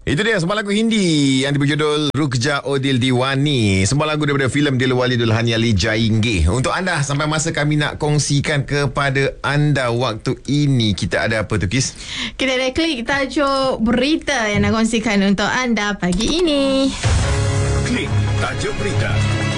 Itu dia sebuah lagu Hindi yang berjudul Rukja Odil Diwani. Sebuah lagu daripada filem Dilwali Dulhania Li Jayenge. Untuk anda, sampai masa kami nak kongsikan kepada anda waktu ini, kita ada apa tu, Kis? Kita ada klik tajuk berita yang nak kongsikan untuk anda pagi ini. Klik tajuk berita.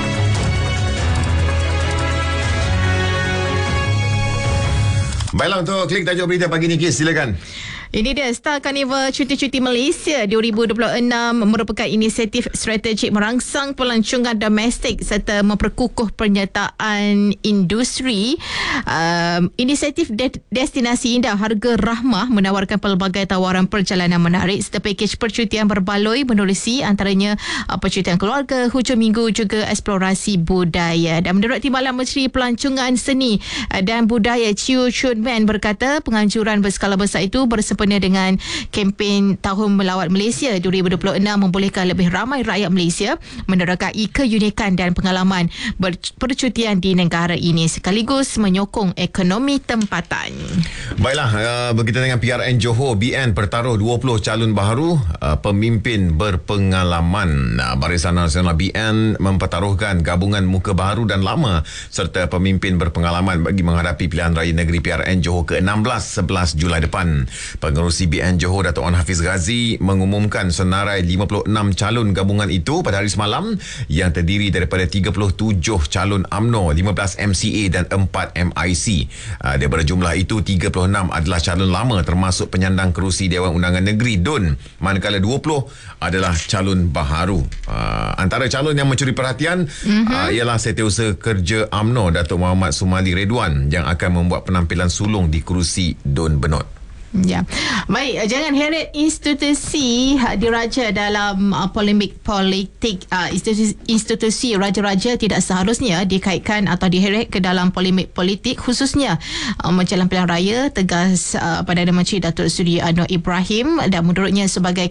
Baiklah, untuk klik tajuk berita pagi ni, Kis, silakan. Ini dia, Star Carnival Cuti-Cuti Malaysia 2026 merupakan inisiatif strategik merangsang pelancongan domestik serta memperkukuh penyertaan industri. Inisiatif destinasi indah harga rahmah menawarkan pelbagai tawaran perjalanan menarik serta pakej percutian berbaloi menerusi antaranya percutian keluarga, hujung minggu juga eksplorasi budaya. Dan menurut Timbalan Menteri Pelancongan Seni dan Budaya Chew Chun Man berkata penganjuran berskala besar itu bersempena dengan kempen Tahun Melawat Malaysia 2026 membolehkan lebih ramai rakyat Malaysia menerokai keunikan dan pengalaman percutian di negara ini sekaligus menyokong ekonomi tempatan. Baiklah, berkaitan dengan PRN Johor, BN bertaruh 20 calon baharu pemimpin berpengalaman. Barisan Nasional BN mempertaruhkan gabungan muka baharu dan lama serta pemimpin berpengalaman bagi menghadapi pilihan raya negeri PRN Johor ke-16 11 Julai depan. Pengerusi BN Johor Dato' Wan Hafiz Ghazi mengumumkan senarai 56 calon gabungan itu pada hari semalam yang terdiri daripada 37 calon UMNO, 15 MCA dan 4 MIC. Daripada jumlah itu, 36 adalah calon lama termasuk penyandang kerusi Dewan Undangan Negeri DUN, manakala 20 adalah calon baharu. Antara calon yang mencuri perhatian ialah Setiausaha Kerja UMNO Dato' Muhammad Sumali Redwan yang akan membuat penampilan sulung di kerusi DUN Benot. Ya, baik, jangan heret institusi diraja dalam polemik politik. Institusi raja-raja tidak seharusnya dikaitkan atau diheret ke dalam polemik politik, khususnya menjelang pilihan raya, tegas Perdana Menteri Datuk Seri Anwar Ibrahim. Dan menurutnya sebarang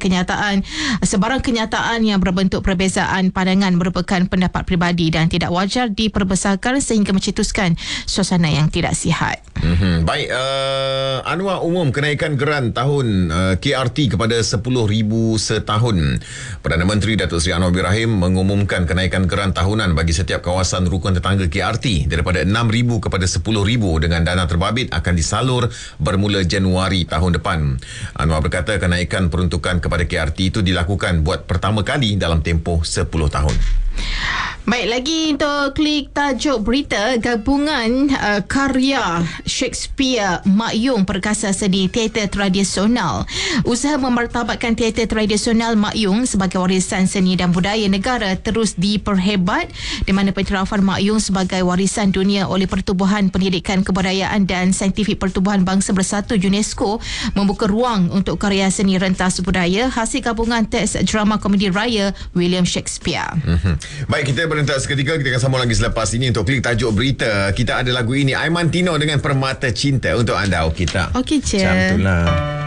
kenyataan yang berbentuk perbezaan pandangan merupakan pendapat peribadi dan tidak wajar diperbesarkan sehingga mencetuskan suasana yang tidak sihat. Baik, Anwar umum kenaikan geran tahun KRT kepada 10,000 setahun. Perdana Menteri Datuk Seri Anwar Ibrahim mengumumkan kenaikan geran tahunan bagi setiap kawasan rukun tetangga KRT daripada 6,000 kepada 10,000 dengan dana terbabit akan disalur bermula Januari tahun depan. Anwar berkata kenaikan peruntukan kepada KRT itu dilakukan buat pertama kali dalam tempoh 10 tahun. Baik, lagi untuk klik tajuk berita, gabungan karya Shakespeare Mak Yong Perkasa Seni Teater Tradisional. Usaha memartabatkan teater tradisional Mak Yong sebagai warisan seni dan budaya negara terus diperhebat, di mana pentarafan Mak Yong sebagai warisan dunia oleh Pertubuhan Pendidikan Kebudayaan dan Saintifik Pertubuhan Bangsa Bersatu UNESCO membuka ruang untuk karya seni rentas budaya hasil gabungan teks drama komedi raya William Shakespeare. Baik, kita berentak seketika. Kita akan sambung lagi selepas ini. Untuk klik tajuk berita, kita ada lagu ini, Aiman Tino dengan Permata Cinta untuk anda. Okey tak? Okey je. Macam itulah.